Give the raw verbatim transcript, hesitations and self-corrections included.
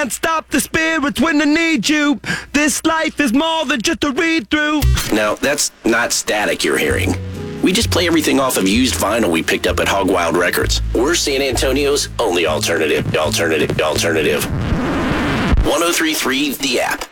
Can't stop the spirits when they need you. This life is more than just a read-through. Now, that's not static you're hearing. We just play everything off of used vinyl we picked up at Hog Wild Records. We're San Antonio's only alternative. Alternative. Alternative. one oh three point three The App.